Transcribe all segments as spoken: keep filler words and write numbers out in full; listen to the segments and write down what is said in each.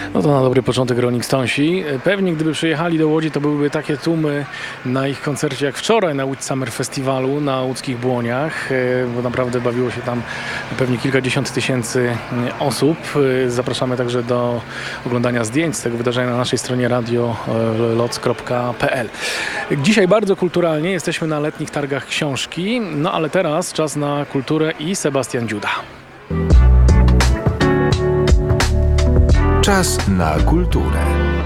No to na dobry początek Rolling Stonesi. Pewnie gdyby przyjechali do Łodzi, to byłyby takie tłumy na ich koncercie jak wczoraj na Łódź Summer Festiwalu na łódzkich Błoniach, bo naprawdę bawiło się tam pewnie kilkadziesiąt tysięcy osób. Zapraszamy także do oglądania zdjęć z tego wydarzenia na naszej stronie radio loc kropka p l. Dzisiaj bardzo kulturalnie jesteśmy na letnich targach książki, no ale teraz czas na kulturę i Sebastian Dziuda. Czas na kulturę.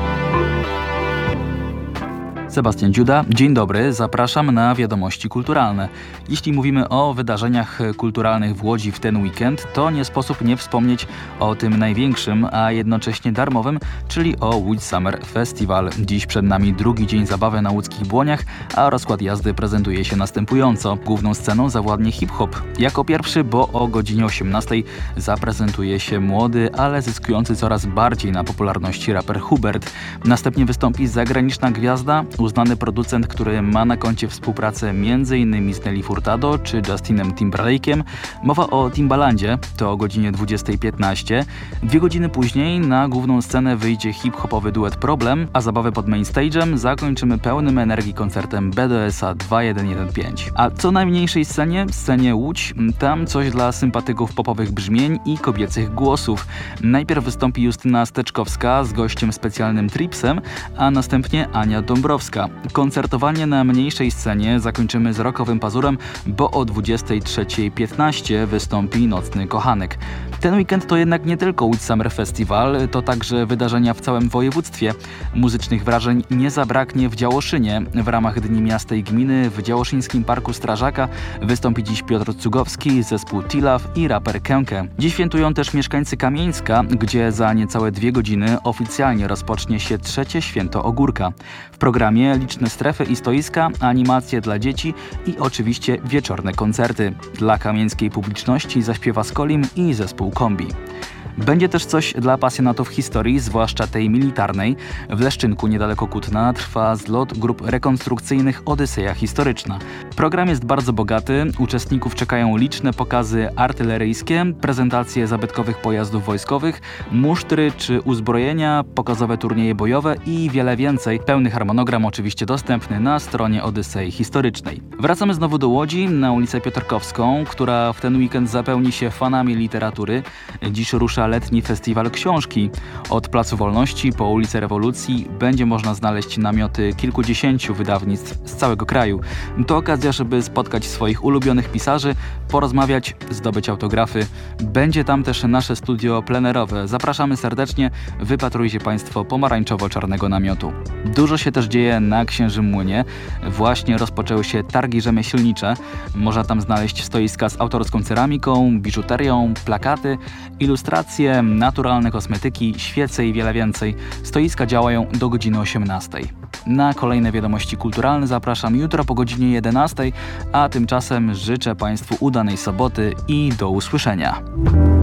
Sebastian Dziuda, dzień dobry, zapraszam na wiadomości kulturalne. Jeśli mówimy o wydarzeniach kulturalnych w Łodzi w ten weekend, to nie sposób nie wspomnieć o tym największym, a jednocześnie darmowym, czyli o Łódź Summer Festival. Dziś przed nami drugi dzień zabawy na łódzkich Błoniach, a rozkład jazdy prezentuje się następująco. Główną sceną zawładnie hip-hop. Jako pierwszy, bo o godzinie osiemnastej zaprezentuje się młody, ale zyskujący coraz bardziej na popularności raper Hubert. Następnie wystąpi zagraniczna gwiazda, uznany producent, który ma na koncie współpracę między innymi z Nelly Furtado czy Justinem Timberlake'em. Mowa o Timbalandzie, to o godzinie dwudziestej piętnaście. Dwie godziny później na główną scenę wyjdzie hip-hopowy duet Problem, a zabawę pod main stage'em zakończymy pełnym energii koncertem B D S A dwa jeden jeden pięć. A co najmniejszej scenie, scenie Łódź, tam coś dla sympatyków popowych brzmień i kobiecych głosów. Najpierw wystąpi Justyna Steczkowska z gościem specjalnym Tripsem, a następnie Ania Dąbrowska. Koncertowanie na mniejszej scenie zakończymy z rockowym pazurem, bo o dwudziestej trzeciej piętnaście wystąpi Nocny Kochanek. Ten weekend to jednak nie tylko Łódź Summer Festival, to także wydarzenia w całym województwie. Muzycznych wrażeń nie zabraknie w Działoszynie. W ramach Dni Miasta i Gminy w Działoszyńskim Parku Strażaka wystąpi dziś Piotr Cugowski, zespół Tilaw i raper Kękę. Dziś świętują też mieszkańcy Kamieńska, gdzie za niecałe dwie godziny oficjalnie rozpocznie się trzecie święto Ogórka. W programie liczne strefy i stoiska, animacje dla dzieci i oczywiście wieczorne koncerty. Dla kamieńskiej publiczności zaśpiewa Skolim i zespół Kombi. Będzie też coś dla pasjonatów historii, zwłaszcza tej militarnej. W Leszczynku, niedaleko Kutna, trwa zlot grup rekonstrukcyjnych Odyseja Historyczna. Program jest bardzo bogaty, uczestników czekają liczne pokazy artyleryjskie, prezentacje zabytkowych pojazdów wojskowych, musztry czy uzbrojenia, pokazowe turnieje bojowe i wiele więcej. Pełny harmonogram oczywiście dostępny na stronie Odysei Historycznej. Wracamy znowu do Łodzi, na ulicę Piotrkowską, która w ten weekend zapełni się fanami literatury. Dziś rusza letni festiwal książki. Od Placu Wolności po ulicę Rewolucji będzie można znaleźć namioty kilkudziesięciu wydawnictw z całego kraju. To okazja, żeby spotkać swoich ulubionych pisarzy, porozmawiać, zdobyć autografy. Będzie tam też nasze studio plenerowe. Zapraszamy serdecznie, wypatrujcie Państwo pomarańczowo-czarnego namiotu. Dużo się też dzieje na Księżym Młynie. Właśnie rozpoczęły się targi rzemieślnicze. Można tam znaleźć stoiska z autorską ceramiką, biżuterią, plakaty, ilustracje, naturalne kosmetyki, świece i wiele więcej. Stoiska działają do godziny osiemnastej. Na kolejne wiadomości kulturalne zapraszam jutro po godzinie jedenastej, a tymczasem życzę Państwu udanej soboty i do usłyszenia.